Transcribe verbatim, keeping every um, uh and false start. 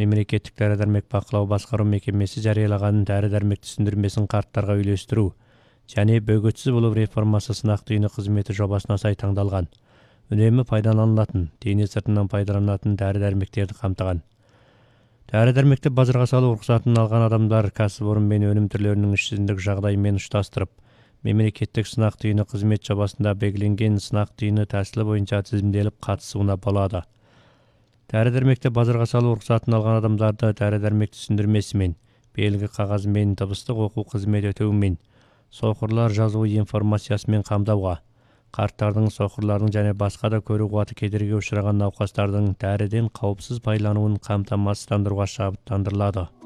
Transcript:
мемлекеттик дәрі-дәрмек бақылау басқару мекемесі жариялаған дәрі-дәрмек түсіндірмесін қарттарға үйлестіру және бөгетсіз болу реформасы сынақ түйіні қызметі жобасына сай таңдалған. Үнемі пайдаланылатын, дене сыртынан пайдаланатын дәрі-дәрмектерді қамтыған. Дәрі-дәрмекті базарға салу рұқсатын алған адамдар кәсіпорын мен өнім түрлерінің ішсіздік жағдайымен ұштастырып, мемлекеттік сынақ түйіні қызмет жобасында белгіленген сынақ түйіні тәсілі бойынша тізімделіп қатысуына болады. Дәрі-дәрмекті базарға салу рұқсатын алған адамдарды дәрі-дәрмек түсіндірмесімен, белгі қағазымен, дыбыстық оқу қызмет өтеуімен, соқырлар жазуы информациясымен қамдауға, қарттардың, соқырлардың және басқа да көру қуаты кедергі ұшыраған науқастардың дәріден қауіпсіз пайдалануын қамтамасыздандыруға шабыттандырылады.